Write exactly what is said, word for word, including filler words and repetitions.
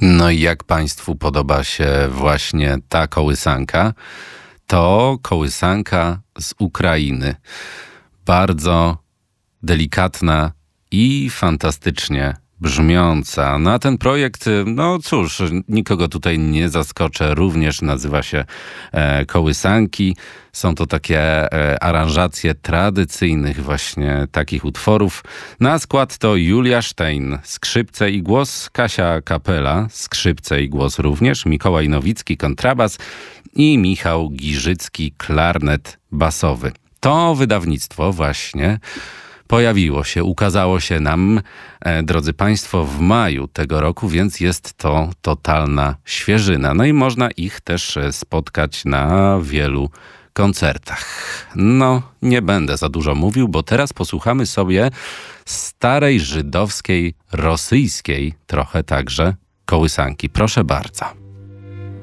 No i jak Państwu podoba się właśnie ta kołysanka? To kołysanka z Ukrainy. Bardzo delikatna i fantastycznie brzmiąca. Na ten projekt, no cóż, nikogo tutaj nie zaskoczę, również nazywa się e, Kołysanki. Są to takie e, aranżacje tradycyjnych właśnie takich utworów. Na skład to Julia Stein, skrzypce i głos, Kasia Kapela, skrzypce i głos również, Mikołaj Nowicki, kontrabas i Michał Giżycki, klarnet basowy. To wydawnictwo właśnie pojawiło się, ukazało się nam, e, drodzy Państwo, w maju tego roku, więc jest to totalna świeżyna. No i można ich też spotkać na wielu koncertach. No, nie będę za dużo mówił, bo teraz posłuchamy sobie starej żydowskiej, rosyjskiej trochę także kołysanki. Proszę bardzo.